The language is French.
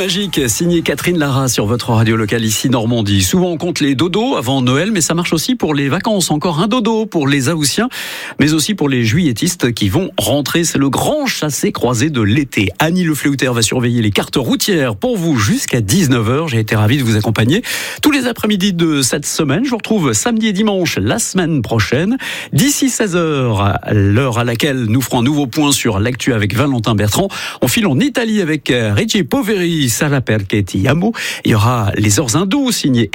magique, signé Catherine Lara sur votre radio locale ici Normandie. Souvent on compte les dodos avant Noël, mais ça marche aussi pour les vacances. Encore un dodo pour les Haussiens, mais aussi pour les juilletistes qui vont rentrer. C'est le grand chassé-croisé de l'été. Annie Le Fléauter va surveiller les cartes routières pour vous jusqu'à 19h. J'ai été ravi de vous accompagner tous les après-midi de cette semaine. Je vous retrouve samedi et dimanche la semaine prochaine. D'ici 16h, l'heure à laquelle nous ferons un nouveau point sur l'actu avec Valentin Bertrand. On file en Italie avec Reggie Poveri, Sala perché ti amo. Il y aura les heures hindous signées